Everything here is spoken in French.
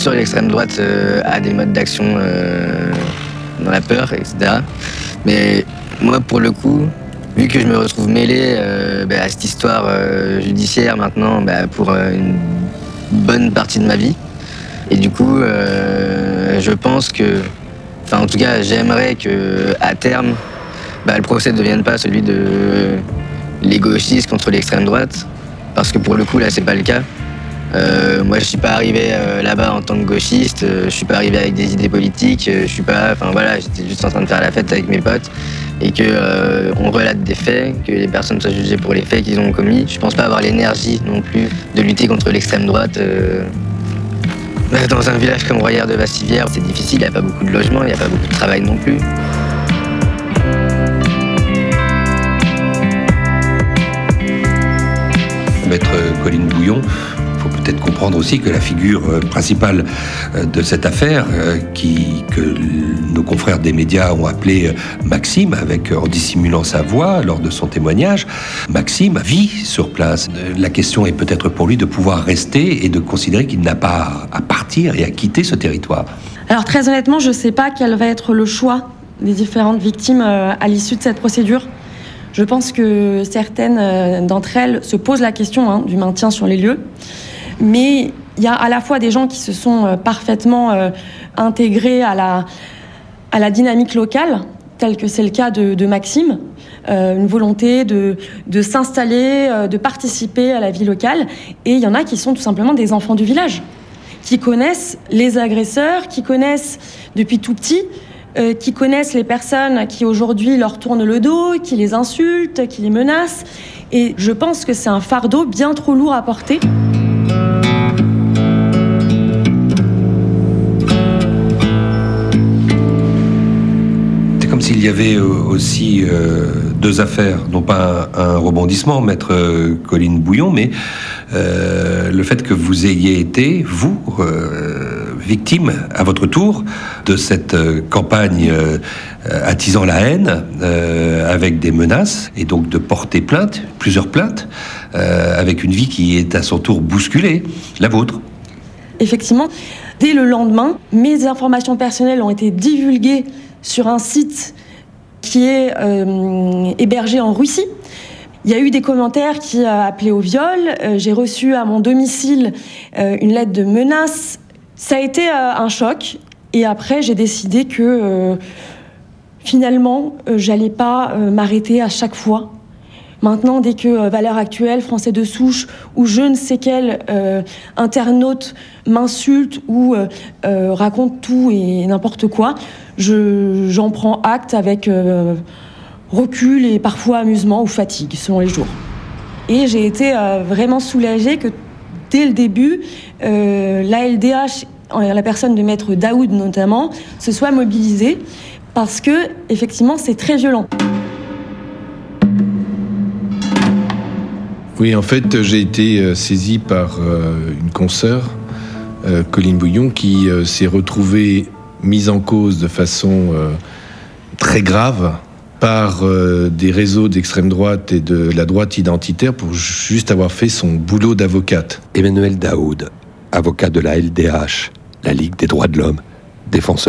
sûr, l'extrême droite a des modes d'action dans la peur, etc. Mais moi, pour le coup, vu que je me retrouve mêlé à cette histoire judiciaire maintenant pour une bonne partie de ma vie, et du coup, je pense que, enfin en tout cas, j'aimerais qu'à terme, le procès ne devienne pas celui de les gauchistes contre l'extrême droite, parce que pour le coup, là, c'est pas le cas. Moi, je suis pas arrivé là-bas en tant que gauchiste, je suis pas arrivé avec des idées politiques, je suis pas, enfin voilà, j'étais juste en train de faire la fête avec mes potes et que on relate des faits, que les personnes soient jugées pour les faits qu'ils ont commis. Je pense pas avoir l'énergie non plus de lutter contre l'extrême droite. Dans un village comme Royères de Vassivière, c'est difficile, il n'y a pas beaucoup de logements, il n'y a pas beaucoup de travail non plus. Maître Colline Bouillon, il faut peut-être comprendre aussi que la figure principale de cette affaire, que nos confrères des médias ont appelé Maxime, en dissimulant sa voix lors de son témoignage, Maxime vit sur place. La question est peut-être pour lui de pouvoir rester et de considérer qu'il n'a pas à partir et à quitter ce territoire. Alors très honnêtement, je ne sais pas quel va être le choix des différentes victimes à l'issue de cette procédure. Je pense que certaines d'entre elles se posent la question du maintien sur les lieux. Mais il y a à la fois des gens qui se sont parfaitement intégrés à la dynamique locale, tel que c'est le cas de Maxime, une volonté de s'installer, de participer à la vie locale. Et il y en a qui sont tout simplement des enfants du village, qui connaissent les agresseurs, qui connaissent depuis tout petit, qui connaissent les personnes qui aujourd'hui leur tournent le dos, qui les insultent, qui les menacent. Et je pense que c'est un fardeau bien trop lourd à porter. C'est comme s'il y avait aussi deux affaires, non pas un rebondissement, Maître Colline Bouillon, mais le fait que vous ayez été, vous, victime à votre tour de cette campagne attisant la haine avec des menaces et donc de porter plainte, plusieurs plaintes, avec une vie qui est à son tour bousculée, la vôtre. Effectivement, dès le lendemain, mes informations personnelles ont été divulguées sur un site qui est hébergé en Russie. Il y a eu des commentaires qui appelaient au viol. J'ai reçu à mon domicile une lettre de menace. Ça a été un choc. Et après, j'ai décidé que finalement, j'allais pas m'arrêter à chaque fois. Maintenant, dès que Valeurs Actuelles, Français de souche ou je ne sais quel internaute m'insulte ou raconte tout et n'importe quoi, j'en prends acte avec recul et parfois amusement ou fatigue, selon les jours. Et j'ai été vraiment soulagée que dès le début, l'ALDH, en la personne de Maître Daoud notamment, se soit mobilisée parce que, effectivement, c'est très violent. Oui, en fait, j'ai été saisi par une consoeur, Colline Bouillon, qui s'est retrouvée mise en cause de façon très grave par des réseaux d'extrême droite et de la droite identitaire pour juste avoir fait son boulot d'avocate. Emmanuel Daoud, avocat de la LDH, la Ligue des droits de l'homme, défenseur